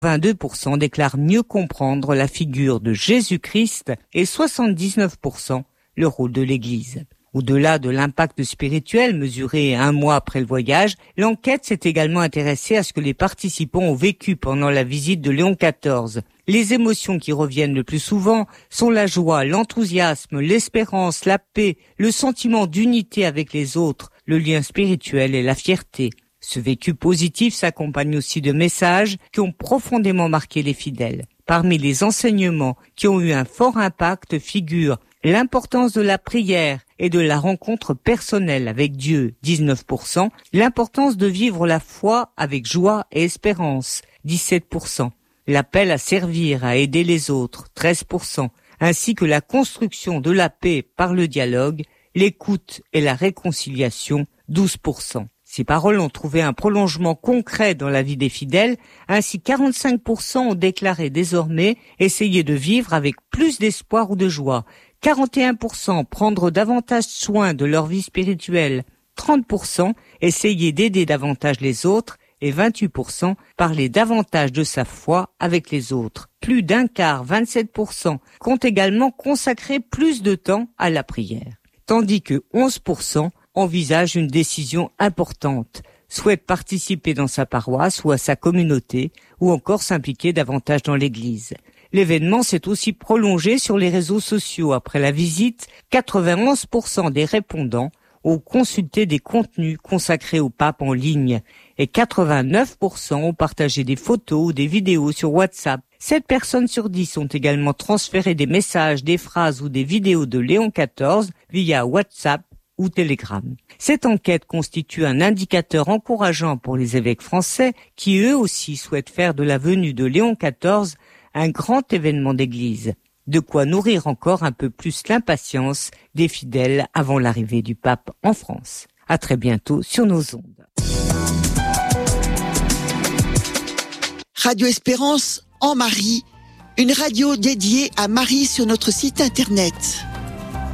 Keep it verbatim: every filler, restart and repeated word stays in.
vingt-deux pour cent déclarent mieux comprendre la figure de Jésus-Christ et soixante-dix-neuf pour cent le rôle de l'Église. Au-delà de l'impact spirituel mesuré un mois après le voyage, l'enquête s'est également intéressée à ce que les participants ont vécu pendant la visite de Léon quatorze. Les émotions qui reviennent le plus souvent sont la joie, l'enthousiasme, l'espérance, la paix, le sentiment d'unité avec les autres, le lien spirituel et la fierté. Ce vécu positif s'accompagne aussi de messages qui ont profondément marqué les fidèles. Parmi les enseignements qui ont eu un fort impact figurent l'importance de la prière et de la rencontre personnelle avec Dieu, dix-neuf pour cent, l'importance de vivre la foi avec joie et espérance, dix-sept pour cent, l'appel à servir, à aider les autres, treize pour cent, ainsi que la construction de la paix par le dialogue, l'écoute et la réconciliation, douze pour cent. Ces paroles ont trouvé un prolongement concret dans la vie des fidèles, ainsi quarante-cinq pour cent ont déclaré désormais essayer de vivre avec plus d'espoir ou de joie, quarante et un pour cent prendre davantage soin de leur vie spirituelle, trente pour cent essayer d'aider davantage les autres et vingt-huit pour cent parler davantage de sa foi avec les autres. Plus d'un quart, vingt-sept pour cent, comptent également consacrer plus de temps à la prière, tandis que onze pour cent envisagent une décision importante, souhaitent participer dans sa paroisse ou à sa communauté, ou encore s'impliquer davantage dans l'Église. L'événement s'est aussi prolongé sur les réseaux sociaux. Après la visite, quatre-vingt-onze pour cent des répondants ont consulté des contenus consacrés au pape en ligne et quatre-vingt-neuf pour cent ont partagé des photos ou des vidéos sur WhatsApp. sept personnes sur dix ont également transféré des messages, des phrases ou des vidéos de Léon quatorze via WhatsApp ou Telegram. Cette enquête constitue un indicateur encourageant pour les évêques français qui eux aussi souhaitent faire de la venue de Léon quatorze un grand événement d'église, de quoi nourrir encore un peu plus l'impatience des fidèles avant l'arrivée du pape en France. À très bientôt sur nos ondes. Radio Espérance en Marie, une radio dédiée à Marie sur notre site internet.